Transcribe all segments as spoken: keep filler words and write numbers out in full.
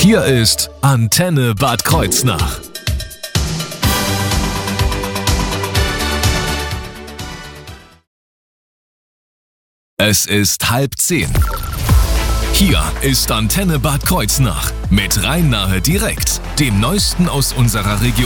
Hier ist Antenne Bad Kreuznach. Es ist halb zehn. Hier ist Antenne Bad Kreuznach mit Rhein-Nahe direkt, dem Neuesten aus unserer Region.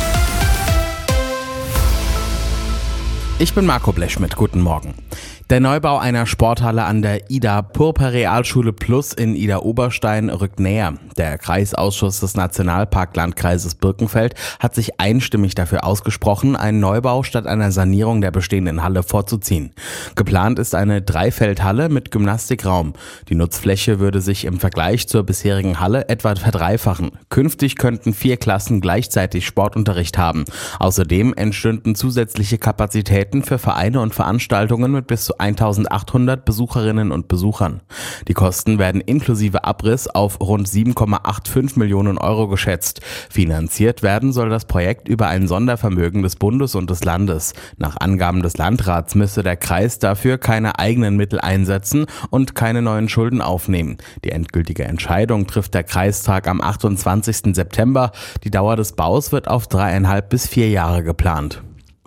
Ich bin Marco Blechschmidt, guten Morgen. Der Neubau einer Sporthalle an der Ida Purper Realschule Plus in Idar-Oberstein rückt näher. Der Kreisausschuss des Nationalparklandkreises Birkenfeld hat sich einstimmig dafür ausgesprochen, einen Neubau statt einer Sanierung der bestehenden Halle vorzuziehen. Geplant ist eine Dreifeldhalle mit Gymnastikraum. Die Nutzfläche würde sich im Vergleich zur bisherigen Halle etwa verdreifachen. Künftig könnten vier Klassen gleichzeitig Sportunterricht haben. Außerdem entstünden zusätzliche Kapazitäten für Vereine und Veranstaltungen mit bis zu eintausendachthundert Besucherinnen und Besuchern. Die Kosten werden inklusive Abriss auf rund sieben Komma fünfundachtzig Millionen Euro geschätzt. Finanziert werden soll das Projekt über ein Sondervermögen des Bundes und des Landes. Nach Angaben des Landrats müsse der Kreis dafür keine eigenen Mittel einsetzen und keine neuen Schulden aufnehmen. Die endgültige Entscheidung trifft der Kreistag am achtundzwanzigsten September. Die Dauer des Baus wird auf dreieinhalb bis vier Jahre geplant.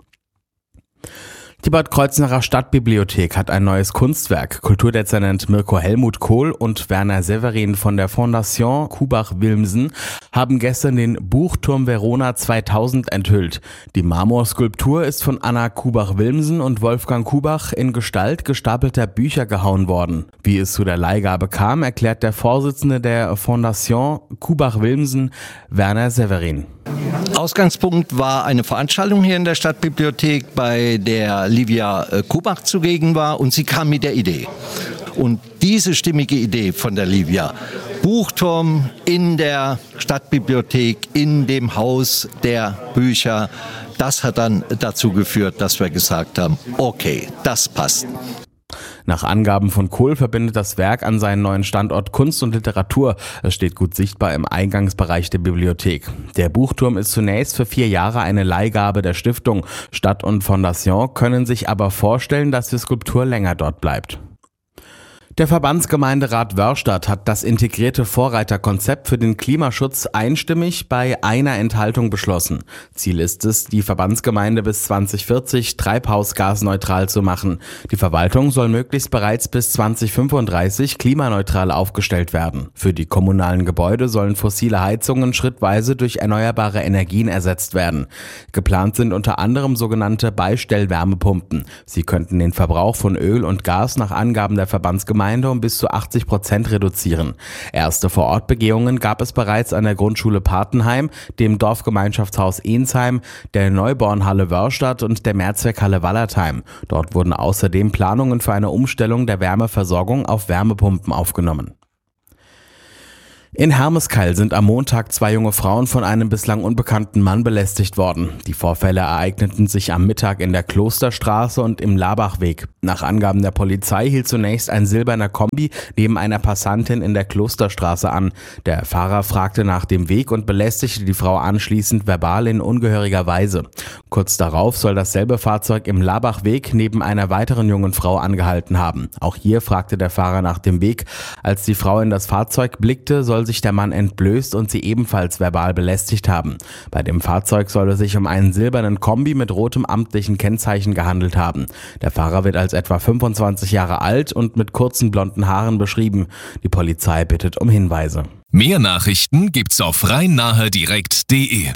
Die Bad Kreuznacher Stadtbibliothek hat ein neues Kunstwerk. Kulturdezernent Mirko Helmut Kohl und Werner Severin von der Fondation Kubach-Wilmsen haben gestern den Buchturm Verona zweitausend enthüllt. Die Marmorskulptur ist von Anna Kubach-Wilmsen und Wolfgang Kubach in Gestalt gestapelter Bücher gehauen worden. Wie es zu der Leihgabe kam, erklärt der Vorsitzende der Fondation Kubach-Wilmsen, Werner Severin. Ausgangspunkt war eine Veranstaltung hier in der Stadtbibliothek, bei der Livia Kubach zugegen war, und sie kam mit der Idee. Und diese stimmige Idee von der Livia, Buchturm in der Stadtbibliothek, in dem Haus der Bücher, das hat dann dazu geführt, dass wir gesagt haben, okay, das passt. Nach Angaben von Kohl verbindet das Werk an seinen neuen Standort Kunst und Literatur. Es steht gut sichtbar im Eingangsbereich der Bibliothek. Der Buchturm ist zunächst für vier Jahre eine Leihgabe der Stiftung. Stadt und Fondation können sich aber vorstellen, dass die Skulptur länger dort bleibt. Der Verbandsgemeinderat Wörrstadt hat das integrierte Vorreiterkonzept für den Klimaschutz einstimmig bei einer Enthaltung beschlossen. Ziel ist es, die Verbandsgemeinde bis zwanzig vierzig treibhausgasneutral zu machen. Die Verwaltung soll möglichst bereits bis zwanzig fünfunddreißig klimaneutral aufgestellt werden. Für die kommunalen Gebäude sollen fossile Heizungen schrittweise durch erneuerbare Energien ersetzt werden. Geplant sind unter anderem sogenannte Beistellwärmepumpen. Sie könnten den Verbrauch von Öl und Gas nach Angaben der Verbandsgemeinde um bis zu achtzig Prozent reduzieren. Erste Vorortbegehungen gab es bereits an der Grundschule Patenheim, dem Dorfgemeinschaftshaus Ensheim, der Neubornhalle Wörrstadt und der Mehrzweckhalle Wallertheim. Dort wurden außerdem Planungen für eine Umstellung der Wärmeversorgung auf Wärmepumpen aufgenommen. In Hermeskeil sind am Montag zwei junge Frauen von einem bislang unbekannten Mann belästigt worden. Die Vorfälle ereigneten sich am Mittag in der Klosterstraße und im Labachweg. Nach Angaben der Polizei hielt zunächst ein silberner Kombi neben einer Passantin in der Klosterstraße an. Der Fahrer fragte nach dem Weg und belästigte die Frau anschließend verbal in ungehöriger Weise. Kurz darauf soll dasselbe Fahrzeug im Labachweg neben einer weiteren jungen Frau angehalten haben. Auch hier fragte der Fahrer nach dem Weg. Als die Frau in das Fahrzeug blickte, soll sich der Mann entblößt und sie ebenfalls verbal belästigt haben. Bei dem Fahrzeug soll es sich um einen silbernen Kombi mit rotem amtlichen Kennzeichen gehandelt haben. Der Fahrer wird als etwa fünfundzwanzig Jahre alt und mit kurzen blonden Haaren beschrieben. Die Polizei bittet um Hinweise. Mehr Nachrichten gibt's auf rhein-nahe direkt punkt de.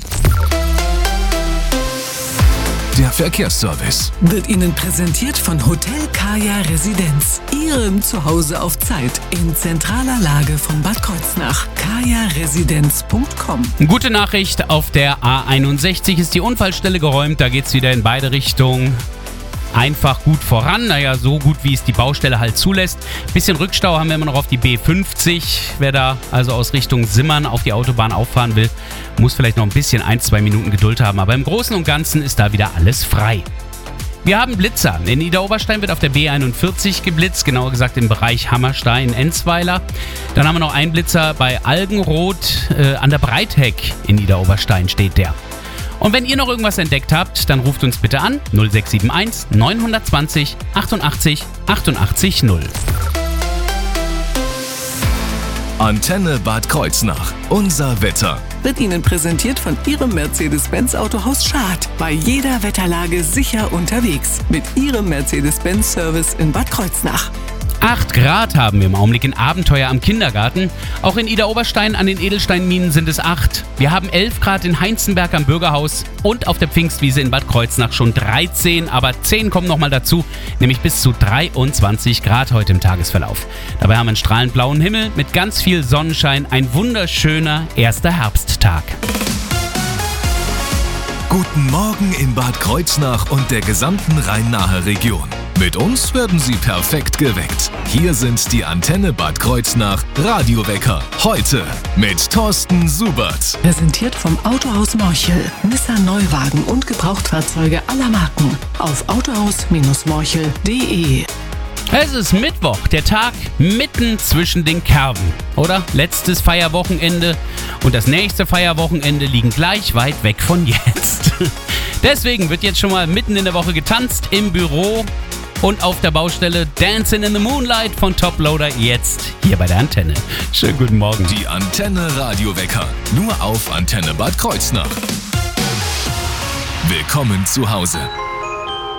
Der Verkehrsservice wird Ihnen präsentiert von Hotel Kaya Residenz, Ihrem Zuhause auf Zeit, in zentraler Lage von Bad Kreuznach. kaya residenz punkt com. Gute Nachricht, auf der A einundsechzig ist die Unfallstelle geräumt, da geht's wieder in beide Richtungen. Einfach gut voran, naja, so gut wie es die Baustelle halt zulässt. Bisschen Rückstau haben wir immer noch auf die B fünfzig. Wer da also aus Richtung Simmern auf die Autobahn auffahren will, muss vielleicht noch ein bisschen ein, zwei Minuten Geduld haben. Aber im Großen und Ganzen ist da wieder alles frei. Wir haben Blitzer. In Idar-Oberstein wird auf der B einundvierzig geblitzt, genauer gesagt im Bereich Hammerstein-Enzweiler. Dann haben wir noch einen Blitzer bei Algenroth, äh, an der Breithegg in Idar-Oberstein steht der. Und wenn ihr noch irgendwas entdeckt habt, dann ruft uns bitte an null sechs sieben eins neun zwei null achtundachtzig achtundachtzig null. Antenne Bad Kreuznach. Unser Wetter. Wird Ihnen präsentiert von Ihrem Mercedes-Benz Autohaus Schad. Bei jeder Wetterlage sicher unterwegs. Mit Ihrem Mercedes-Benz Service in Bad Kreuznach. acht Grad haben wir im Augenblick in Abenteuer am Kindergarten. Auch in Idar-Oberstein an den Edelsteinminen sind es acht. Wir haben elf Grad in Heinzenberg am Bürgerhaus und auf der Pfingstwiese in Bad Kreuznach schon dreizehn. Aber zehn kommen nochmal dazu, nämlich bis zu dreiundzwanzig Grad heute im Tagesverlauf. Dabei haben wir einen strahlend blauen Himmel mit ganz viel Sonnenschein. Ein wunderschöner erster Herbsttag. Guten Morgen in Bad Kreuznach und der gesamten Rhein-Nahe Region. Mit uns werden Sie perfekt geweckt. Hier sind die Antenne Bad Kreuznach Radiowecker. Heute mit Thorsten Subert. Präsentiert vom Autohaus Morchel. Nissan Neuwagen und Gebrauchtfahrzeuge aller Marken. Auf autohaus Morchel punkt de. Es ist Mittwoch, der Tag mitten zwischen den Kerben, oder? Letztes Feierwochenende und das nächste Feierwochenende liegen gleich weit weg von jetzt. Deswegen wird jetzt schon mal mitten in der Woche getanzt im Büro und auf der Baustelle. Dancing in the Moonlight von Toploader jetzt hier bei der Antenne. Schönen guten Morgen. Die Antenne Radiowecker. Nur auf Antenne Bad Kreuznach. Willkommen zu Hause.